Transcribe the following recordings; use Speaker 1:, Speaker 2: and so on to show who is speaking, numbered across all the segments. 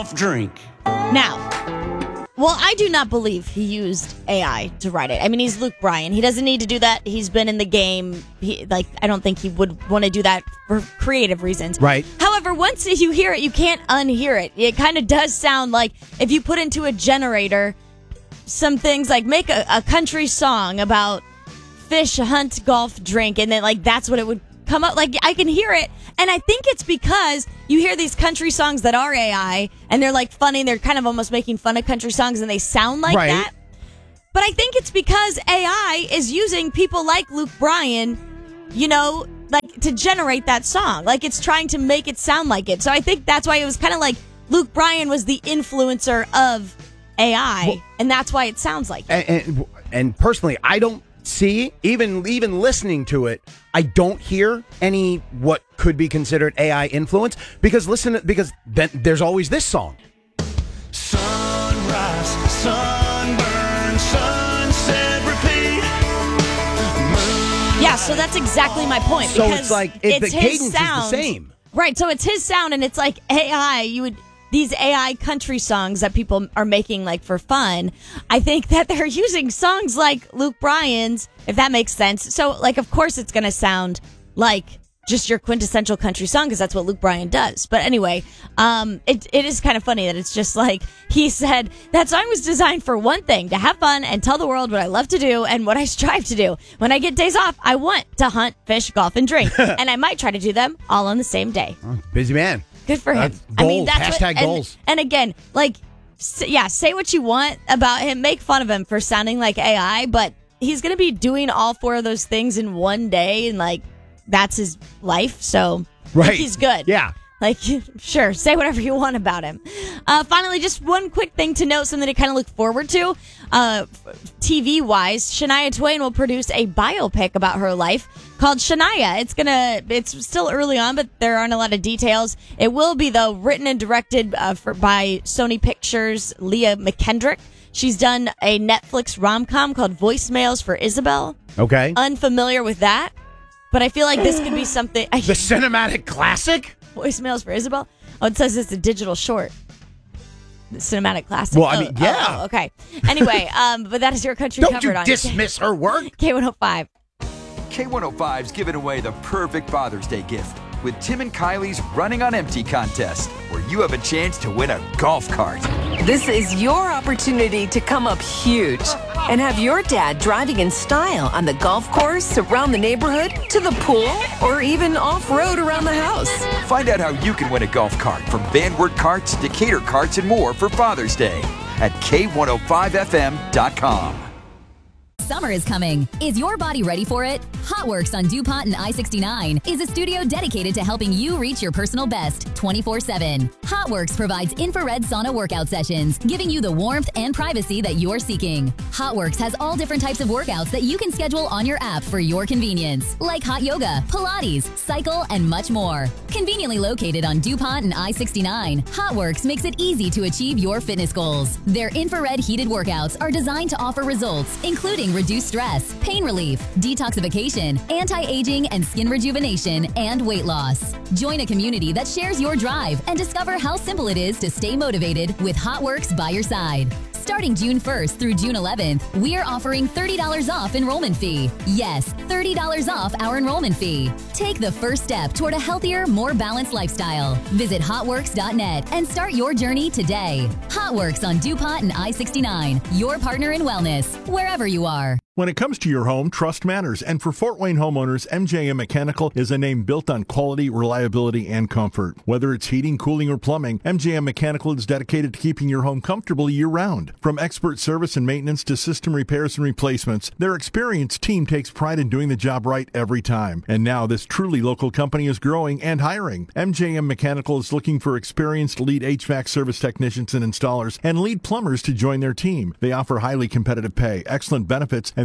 Speaker 1: golf drink.
Speaker 2: Now, well, I do not believe he used AI to write it. I mean, he's Luke Bryan. He doesn't need to do that. He's been in the game. I don't think he would want to do that for creative reasons.
Speaker 3: Right.
Speaker 2: However, once you hear it, you can't unhear it. It kind of does sound like if you put into a generator some things like make a country song about fish, hunt, golf, drink, and then like that's what it would come up like. I can hear it, and I think it's because you hear these country songs that are AI and they're like funny, they're kind of almost making fun of country songs and they sound like that. But I think it's because AI is using people like Luke Bryan, like to generate that song. Like it's trying to make it sound like it. So I think that's why it was kind of like Luke Bryan was the influencer of AI, and that's why it sounds like it.
Speaker 3: And personally, I don't see, even listening to it, I don't hear any what could be considered AI influence because then there's always this song.
Speaker 1: Sunrise, sunburn, sunset, repeat.
Speaker 2: Yeah, so that's exactly my point.
Speaker 3: So
Speaker 2: because
Speaker 3: it's like
Speaker 2: it's
Speaker 3: the cadence
Speaker 2: his sound.
Speaker 3: is the same.
Speaker 2: Right, so it's his sound, and it's like AI, these AI country songs that people are making like for fun, I think that they're using songs like Luke Bryan's, if that makes sense. So like, of course it's going to sound like just your quintessential country song because that's what Luke Bryan does. But anyway, it is kind of funny that it's just like he said that song was designed for one thing, to have fun and tell the world what I love to do and what I strive to do. When I get days off, I want to hunt, fish, golf, and drink. And I might try to do them all on the same day.
Speaker 3: Busy man.
Speaker 2: Good for him.
Speaker 3: Goals.
Speaker 2: I mean, that's
Speaker 3: Hashtag
Speaker 2: what,
Speaker 3: goals.
Speaker 2: And again, like, say what you want about him. Make fun of him for sounding like AI, but he's going to be doing all four of those things in one day, and like, that's his life. So
Speaker 3: right.
Speaker 2: He's good.
Speaker 3: Yeah.
Speaker 2: Like, sure, say whatever you want about him. Finally, just one quick thing to note, something to kind of look forward to. TV-wise, Shania Twain will produce a biopic about her life called Shania. It's still early on, but there aren't a lot of details. It will be, though, written and directed by Sony Pictures' Leah McKendrick. She's done a Netflix rom-com called Voicemails for Isabel.
Speaker 3: Okay.
Speaker 2: Unfamiliar with that, but I feel like this could be something...
Speaker 3: The cinematic classic?
Speaker 2: Voicemails for Isabel? Oh, it says it's a digital short. The cinematic classic.
Speaker 3: Well, I mean, yeah.
Speaker 2: Oh, okay. Anyway, but that is your country
Speaker 3: Don't
Speaker 2: covered
Speaker 3: you
Speaker 2: on
Speaker 3: dismiss her work?
Speaker 2: K105.
Speaker 4: K105's giving away the perfect Father's Day gift with Tim and Kylie's Running on Empty contest, where you have a chance to win a golf cart.
Speaker 5: This is your opportunity to come up huge and have your dad driving in style on the golf course, around the neighborhood, to the pool, or even off-road around the house.
Speaker 4: Find out how you can win a golf cart from Vanward Carts, Decatur Carts, and more for Father's Day at K105FM.com.
Speaker 6: Summer is coming. Is your body ready for it? HotWorks on DuPont and I-69 is a studio dedicated to helping you reach your personal best 24/7. HotWorks provides infrared sauna workout sessions, giving you the warmth and privacy that you're seeking. HotWorks has all different types of workouts that you can schedule on your app for your convenience, like hot yoga, Pilates, cycle, and much more. Conveniently located on DuPont and I-69, HotWorks makes it easy to achieve your fitness goals. Their infrared heated workouts are designed to offer results, including reduced stress, pain relief, detoxification, anti-aging, and skin rejuvenation, and weight loss. Join a community that shares your drive and discover how simple it is to stay motivated with HotWorks by your side. Starting June 1st through June 11th, we are offering $30 off enrollment fee. Yes, $30 off our enrollment fee. Take the first step toward a healthier, more balanced lifestyle. Visit hotworks.net and start your journey today. HotWorks on DuPont and I-69, your partner in wellness, wherever you are.
Speaker 7: When it comes to your home, trust matters. And for Fort Wayne homeowners, MJM Mechanical is a name built on quality, reliability, and comfort. Whether it's heating, cooling, or plumbing, MJM Mechanical is dedicated to keeping your home comfortable year-round. From expert service and maintenance to system repairs and replacements, their experienced team takes pride in doing the job right every time. And now this truly local company is growing and hiring. MJM Mechanical is looking for experienced lead HVAC service technicians and installers and lead plumbers to join their team. They offer highly competitive pay, excellent benefits, and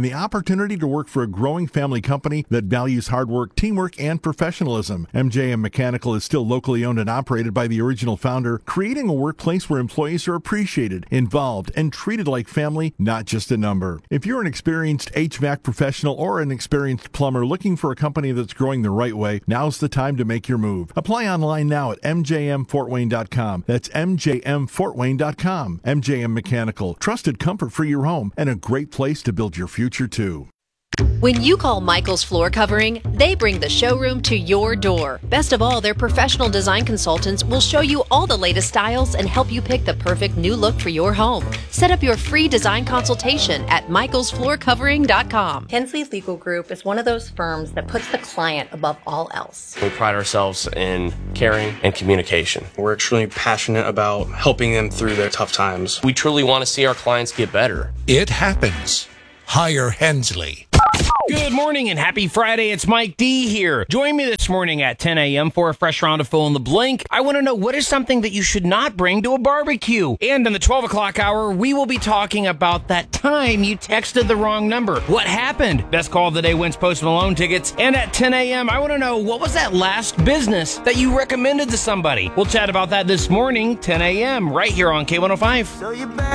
Speaker 7: the opportunity to work for a growing family company that values hard work, teamwork, and professionalism. MJM Mechanical is still locally owned and operated by the original founder, creating a workplace where employees are appreciated, involved, and treated like family, not just a number. If you're an experienced HVAC professional or an experienced plumber looking for a company that's growing the right way, now's the time to make your move. Apply online now at mjmfortwayne.com. That's mjmfortwayne.com. MJM Mechanical, trusted comfort for your home and a great place to build your future too.
Speaker 8: When you call Michael's Floor Covering, they bring the showroom to your door. Best of all, their professional design consultants will show you all the latest styles and help you pick the perfect new look for your home. Set up your free design consultation at michaelsfloorcovering.com.
Speaker 9: Hensley Legal Group is one of those firms that puts the client above all else.
Speaker 10: We pride ourselves in caring and communication.
Speaker 11: We're extremely passionate about helping them through their tough times.
Speaker 10: We truly want to see our clients get better.
Speaker 12: It happens. Hire Hensley.
Speaker 13: Good morning and happy Friday. It's Mike D here. Join me this morning at 10 a.m. for a fresh round of Fill in the Blank. I want to know, what is something that you should not bring to a barbecue? And in the 12 o'clock hour, we will be talking about that time you texted the wrong number. What happened? Best call of the day wins Post Malone tickets. And at 10 a.m., I want to know, what was that last business that you recommended to somebody? We'll chat about that this morning, 10 a.m., right here on K105.